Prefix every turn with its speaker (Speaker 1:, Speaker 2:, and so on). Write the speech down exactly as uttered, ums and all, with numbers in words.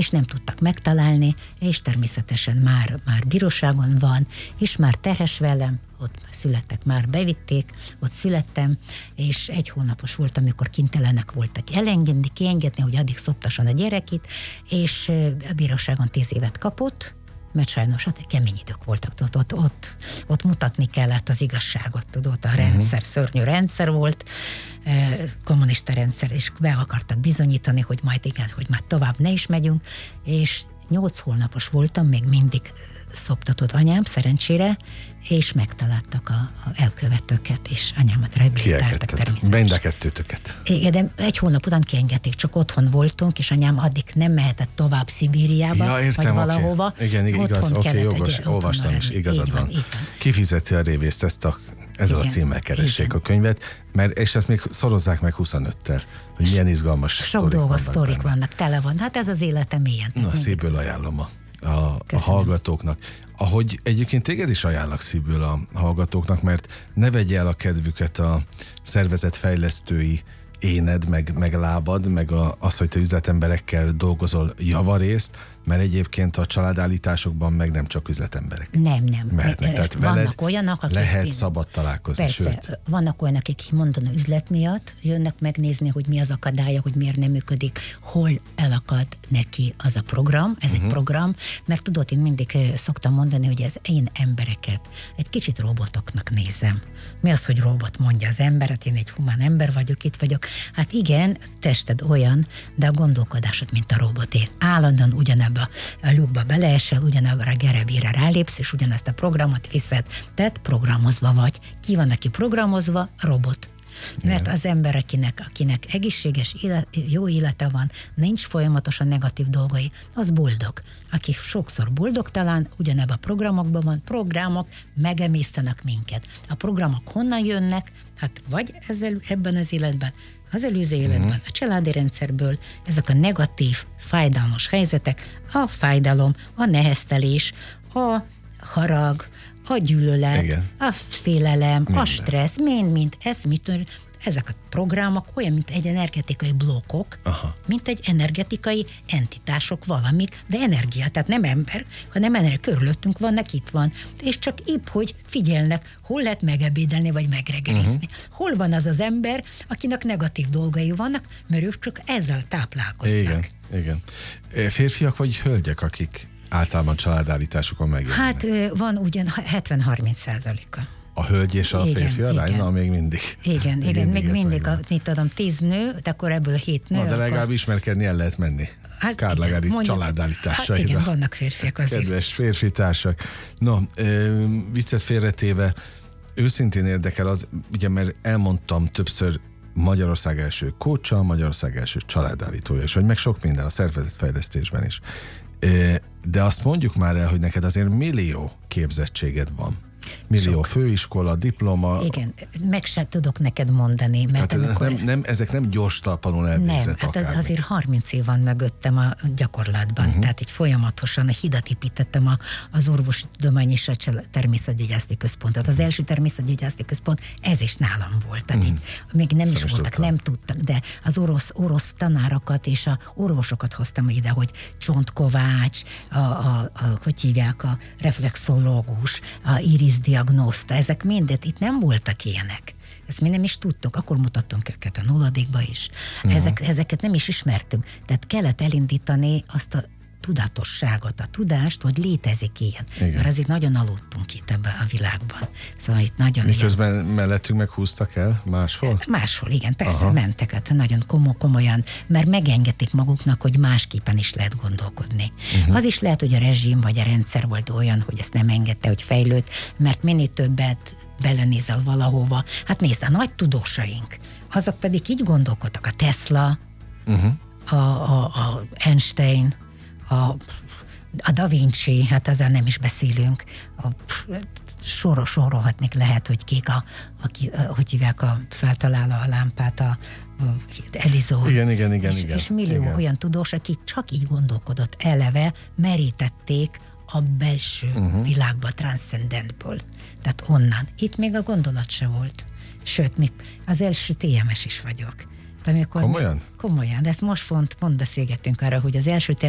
Speaker 1: és nem tudtak megtalálni, és természetesen már, már bíróságon van, és már terhes velem, ott születtek, már bevitték, ott születtem, és egy hónapos volt, amikor kintelenek voltak elengedni, kiengedni, hogy addig szoptasson a gyerekét, és a bíróságon tíz évet kapott, mert sajnos hát kemény idők voltak, ott, ott, ott, ott mutatni kellett az igazságot, tudod, a rendszer, uh-huh. szörnyű rendszer volt, kommunista rendszer, és be akartak bizonyítani, hogy majd igen, hogy már tovább ne is megyünk, és nyolc hónapos voltam, még mindig szoptatott anyám, szerencsére, és megtaláltak a, a elkövetőket, és anyámat rehabilitáltak természetesen.
Speaker 2: Mind a kettőtöket.
Speaker 1: Igen, de egy hónap után kiengedték, csak otthon voltunk, és anyám addig nem mehetett tovább Szibériába,
Speaker 2: ja, értem,
Speaker 1: vagy valahova.
Speaker 2: Okay. Igen, igen, igaz, oké, okay, jogos, egy, olvastam is, igazad
Speaker 1: így
Speaker 2: van.
Speaker 1: van, így van.
Speaker 2: Kifizeti a révészt, ezt a, ezzel igen, a címmel keressék igen. a könyvet, mert, és ezt még szorozzák meg huszonöttel, hogy milyen izgalmas
Speaker 1: sok
Speaker 2: sztorik
Speaker 1: dolgos
Speaker 2: vannak
Speaker 1: sztorik
Speaker 2: benne.
Speaker 1: vannak, tele van. Hát ez az életem ilyen.
Speaker 2: Na, szívből ajánlom a A, a hallgatóknak. Ahogy egyébként téged is ajánlak szívből a hallgatóknak, mert ne vegye el a kedvüket a szervezetfejlesztői éned, meg, meg lábad, meg a, az, hogy te üzletemberekkel dolgozol javarészt, mert egyébként a családállításokban meg nem csak üzletemberek.
Speaker 1: Nem, nem.
Speaker 2: Mehetnek. Tehát
Speaker 1: vannak olyanok, akik...
Speaker 2: lehet
Speaker 1: én...
Speaker 2: szabad találkozni.
Speaker 1: Persze,
Speaker 2: sőt.
Speaker 1: vannak olyanok, akik mondanak üzlet miatt, jönnek megnézni, hogy mi az akadálya, hogy miért nem működik, hol elakad neki az a program, ez uh-huh. egy program, mert tudod, én mindig szoktam mondani, hogy az én embereket egy kicsit robotoknak nézem. Mi az, hogy robot mondja az ember, hát én egy humán ember vagyok, itt vagyok. Hát igen, tested olyan, de a gondolkodásod, mint a roboté. Állandóan ugyanebben a lyukba beleesel, ugyanabban a gerebére rálépsz, és ugyanazt a programot viszed. Tehát programozva vagy. Ki van, aki programozva? Robot. Mert az ember, akinek, akinek egészséges, élet, jó élete van, nincs folyamatosan negatív dolgai, az boldog. Aki sokszor boldogtalan, ugyanebben a programokban van, programok megemészenek minket. A programok honnan jönnek? Hát vagy ezzel, ebben az életben, az előző életben, uh-huh. a családi rendszerből, ezek a negatív, fájdalmas helyzetek, a fájdalom, a neheztelés, a harag, a gyűlölet, igen. a félelem, minden. A stressz, mind-mind, ez mitől, ezek a programok olyan, mint egy energetikai blokkok, aha. mint egy energetikai entitások valamik, de energia, tehát nem ember, hanem energia, körülöttünk vannak, itt van, és csak épp, hogy figyelnek, hol lehet megebédelni, vagy megregelizni. Uh-huh. Hol van az az ember, akinek negatív dolgai vannak, mert ők csak ezzel táplálkoznak.
Speaker 2: Igen, igen. Férfiak vagy hölgyek, akik általában családállításokon megjönnek?
Speaker 1: Hát van ugyan hetven-harminc százaléka.
Speaker 2: A hölgy és a igen, férfi arány? Na, még mindig.
Speaker 1: Igen, még igen, még mindig, a, mit tudom, tíz nő, de akkor ebből hét nő.
Speaker 2: Na, de legalább
Speaker 1: akkor...
Speaker 2: ismerkedni el lehet menni. Hát Kárlágádi családállításaira.
Speaker 1: Hát igen, vannak férfiak azért.
Speaker 2: Kedves férfi társak. No, ö, viccet félretéve, őszintén érdekel az, ugye, mert elmondtam többször, Magyarország első coacha, Magyarország első családállítója, és hogy meg sok minden a szervezetfejlesztésben is. De azt mondjuk már el, hogy neked azért millió képzettséged van. Millió sok. Főiskola, diploma.
Speaker 1: Igen, meg sem tudok neked mondani. Mert
Speaker 2: tehát amikor... nem, nem, ezek nem gyors talpanul elvégzett
Speaker 1: nem, hát
Speaker 2: akármik.
Speaker 1: azért harminc év van mögöttem a gyakorlatban, uh-huh. tehát így folyamatosan a hidat építettem a, az orvosi tudomány és a természetgyógyászati központot. Az első természetgyógyászati központ, ez is nálam volt. Tehát uh-huh. így még nem Szem is voltak, tudtam. Nem tudtak, de az orosz, orosz tanárokat és a orvosokat hoztam ide, hogy Csont Kovács, a, a, a, hogy hívják, a reflexológus, a iris diagnoszta, ezek mindet, itt nem voltak ilyenek. Ezt mi nem is tudtuk, akkor mutattunk őket a nulladikba is. Uh-huh. Ezek, ezeket nem is ismertünk. Tehát kellett elindítani azt a tudatosságot, a tudást, hogy létezik ilyen. Igen. Mert azért nagyon aludtunk itt ebben a világban. Szóval itt nagyon...
Speaker 2: Miközben
Speaker 1: ilyen...
Speaker 2: mellettünk meg húztak el máshol?
Speaker 1: Máshol, igen, persze, aha. mentek, hát nagyon komo- komolyan, mert megengedték maguknak, hogy másképpen is lehet gondolkodni. Uh-huh. Az is lehet, hogy a rezsim vagy a rendszer volt olyan, hogy ezt nem engedte, hogy fejlőd, mert minél többet belenézel valahova. Hát nézd, a nagy tudósaink, azok pedig így gondolkodtak, a Tesla, uh-huh. a, a, a Einstein, A, a Da Vinci, hát ezzel nem is beszélünk, a, sorol, sorolhatnék lehet, hogy kik a, aki, hogy hívják a feltaláló a lámpát, a, a Edison.
Speaker 2: Igen, igen, igen.
Speaker 1: És,
Speaker 2: igen,
Speaker 1: és millió
Speaker 2: igen.
Speaker 1: olyan tudós, aki csak így gondolkodott, eleve merítették a belső uh-huh. világba, transzcendentből. Tehát onnan. Itt még a gondolat se volt. Sőt, mi az első té em es is vagyok. Amikor
Speaker 2: komolyan?
Speaker 1: Komolyan, de ezt most pont, pont beszélgettünk arra, hogy az első